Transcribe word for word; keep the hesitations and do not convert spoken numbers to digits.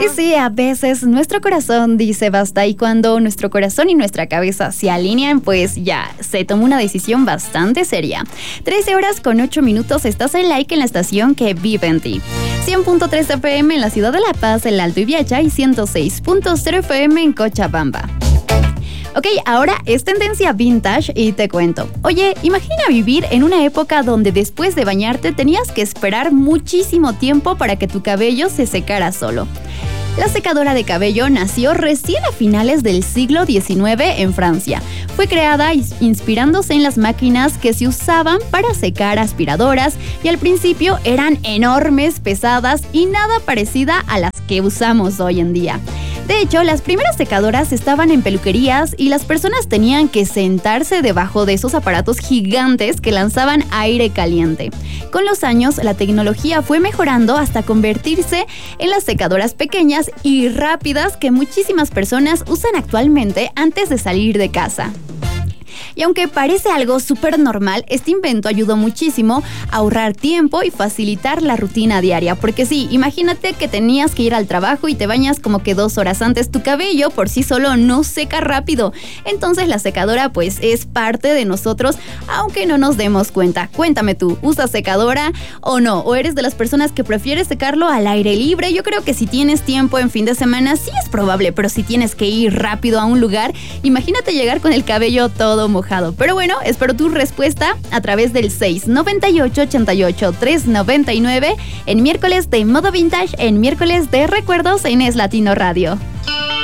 Y sí, a veces nuestro corazón dice basta, y cuando nuestro corazón y nuestra cabeza se alinean, pues ya se toma una decisión bastante seria. trece horas con ocho minutos, estás en Like en la estación que vive en ti. cien punto tres F M en la ciudad de La Paz, El Alto y Viacha, y ciento seis punto cero F M en Cochabamba. Ok, ahora es tendencia vintage y te cuento. Oye, imagina vivir en una época donde después de bañarte tenías que esperar muchísimo tiempo para que tu cabello se secara solo. La secadora de cabello nació recién a finales del siglo diecinueve en Francia. Fue creada inspirándose en las máquinas que se usaban para secar aspiradoras y al principio eran enormes, pesadas y nada parecida a las que usamos hoy en día. De hecho, las primeras secadoras estaban en peluquerías y las personas tenían que sentarse debajo de esos aparatos gigantes que lanzaban aire caliente. Con los años, la tecnología fue mejorando hasta convertirse en las secadoras pequeñas y rápidas que muchísimas personas usan actualmente antes de salir de casa. Y aunque parece algo súper normal, este invento ayudó muchísimo a ahorrar tiempo y facilitar la rutina diaria. Porque sí, imagínate que tenías que ir al trabajo y te bañas como que dos horas antes. Tu cabello por sí solo no seca rápido. Entonces la secadora pues es parte de nosotros, aunque no nos demos cuenta. Cuéntame tú, ¿usas secadora o no? ¿O eres de las personas que prefieres secarlo al aire libre? Yo creo que si tienes tiempo en fin de semana sí es probable, pero si tienes que ir rápido a un lugar, imagínate llegar con el cabello todo mojado. Pero bueno, espero tu respuesta a través del seis noventa y ocho, ochenta y ocho, tres noventa y nueve en miércoles de Modo Vintage, en miércoles de recuerdos en Es Latino Radio.